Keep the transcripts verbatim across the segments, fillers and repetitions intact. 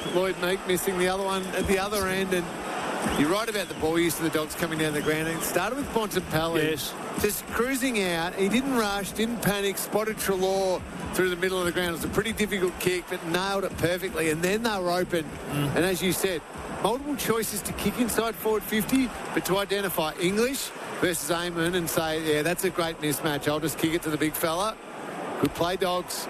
Lloyd Meek missing the other one at the other end. And you're right about the ball use of the Dogs coming down the ground. It started with Bontempelli. Yes. Just cruising out. He didn't rush, didn't panic, spotted Treloar through the middle of the ground. It was a pretty difficult kick, but nailed it perfectly. And then they were open. Mm. And as you said, multiple choices to kick inside forward fifty, but to identify English versus Amon and say, yeah, that's a great mismatch. I'll just kick it to the big fella. Good play, Dogs.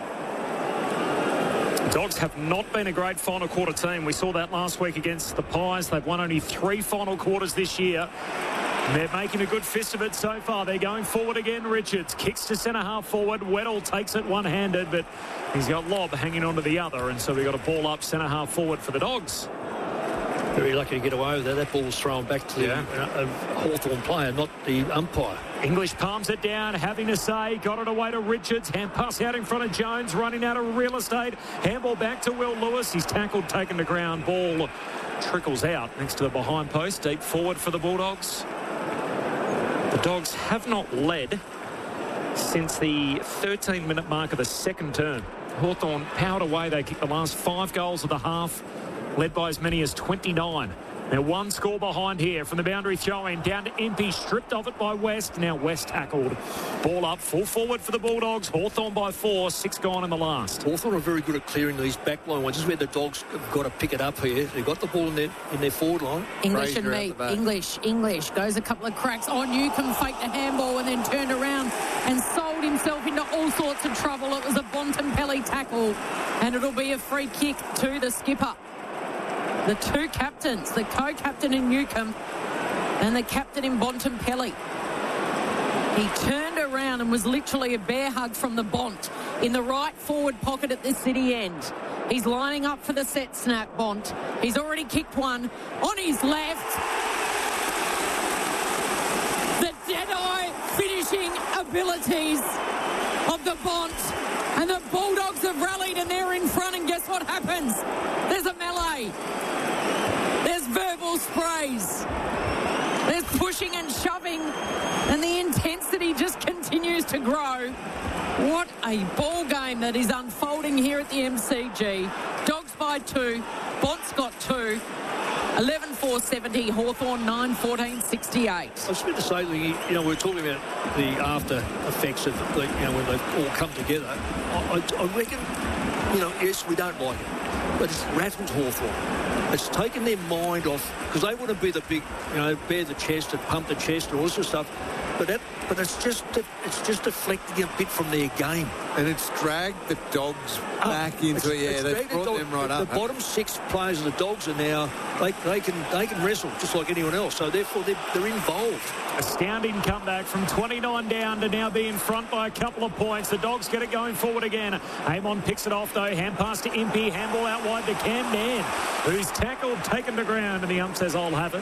Dogs have not been a great final quarter team. We saw that last week against the Pies. They've won only three final quarters this year. And they're making a good fist of it so far. They're going forward again. Richards kicks to centre half forward. Weddle takes it one-handed, but he's got Lobb hanging onto the other. And so we've got a ball up centre half forward for the Dogs. Very lucky to get away with that. That ball was thrown back to yeah. the uh, Hawthorn player, not the umpire. English palms it down, having to say, got it away to Richards. Hand pass out in front of Jones, running out of real estate. Handball back to Will Lewis. He's tackled, taken to ground. Ball trickles out next to the behind post. Deep forward for the Bulldogs. The Dogs have not led since the thirteen-minute mark of the second term. Hawthorn powered away. They kicked the last five goals of the half, led by as many as twenty-nine. Now one score behind here from the boundary throw-in. Down to Impey, stripped of it by West. Now West tackled. Ball up, full forward for the Bulldogs. Hawthorn by four, six gone in the last. Hawthorn are very good at clearing these back line ones. This is where the Dogs have got to pick it up here. They've got the ball in their, in their forward line. English and Meek. English, English. Goes a couple of cracks. Oh, Newcombe faked the handball and then turned around and sold himself into all sorts of trouble. It was a Bontempelli tackle, and it'll be a free kick to the skipper. The two captains, the co-captain in Newcombe and the captain in Bontempelli. He turned around and was literally a bear hug from the Bont in the right forward pocket at the City end. He's lining up for the set snap, Bont. He's already kicked one on his left. The dead-eye finishing abilities of the Bont. And the Bulldogs have rallied and they're in front, and guess what happens? There's a melee. There's verbal sprays. There's pushing and shoving, and the intensity just continues to grow. What a ball game that is unfolding here at the M C G. Dogs by two. Bont's got two. eleven four seventy, Hawthorn nine fourteen sixty-eight. I was going to say, you know, we we're talking about the after effects of, the, you know, when they all come together. I, I, I reckon, you know, yes, we don't like it, but it's rattled Hawthorn. It's taken their mind off, because they want to be the big, you know, bare the chest and pump the chest and all this sort of stuff. But that, but it's just it's just deflecting a bit from their game. And it's dragged the Dogs uh, back into it. Yeah, they've brought the them right the, up. The bottom six players of the Dogs are now, they, they can they can wrestle just like anyone else. So therefore they're, they're involved. Astounding comeback from twenty-nine down to now be in front by a couple of points. The Dogs get it going forward again. Amon picks it off though. Hand pass to Impey. Handball out wide to Cam Nairn, who's tackled, taken to ground, and the ump says, I'll have it.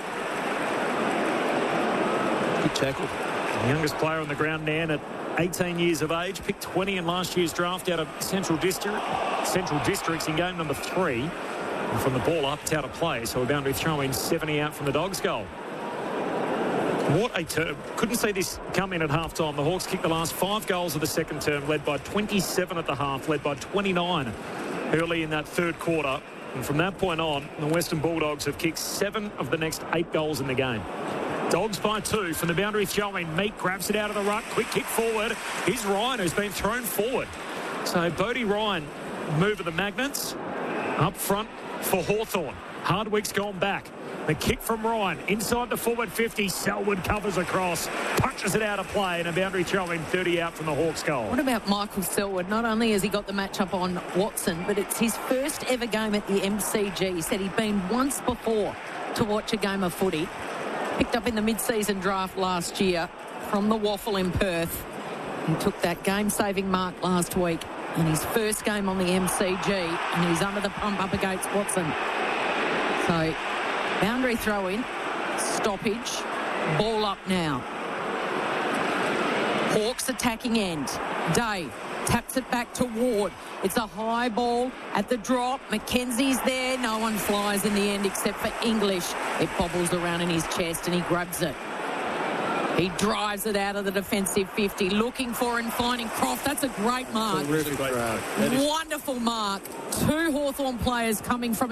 Good tackle. The youngest player on the ground, Nairn, at eighteen years of age, picked twenty in last year's draft out of Central District, Central Districts in game number three. And from the ball up, it's out of play. So a boundary throw in, seventy out from the Dogs' goal. What a term. Couldn't see this come in at half-time. The Hawks kicked the last five goals of the second term, led by twenty-seven at the half, led by twenty-nine early in that third quarter. And from that point on, the Western Bulldogs have kicked seven of the next eight goals in the game. Dogs by two from the boundary throw-in. Meek grabs it out of the ruck. Quick kick forward. Here's Ryan, who's been thrown forward. So Bodie Ryan, move of the Magnets, up front for Hawthorn. Hardwick's gone back. The kick from Ryan inside the forward fifty. Selwood covers across, punches it out of play, and a boundary throw-in, thirty out from the Hawks' goal. What about Michael Selwood? Not only has he got the matchup on Watson, but it's his first ever game at the M C G. He said he'd been once before to watch a game of footy. Picked up in the mid-season draft last year from the Waffle in Perth. He took that game-saving mark last week in his first game on the M C G, and he's under the pump up against Watson. So, boundary throw-in, stoppage, ball up now. Hawks attacking end. Day taps it back to Ward. It's a high ball at the drop. Mackenzie's there. No one flies in the end except for English. It bobbles around in his chest and he grabs it. He drives it out of the defensive fifty, looking for and finding Croft. That's a great mark. Terrific crowd. Wonderful mark. Two Hawthorn players coming from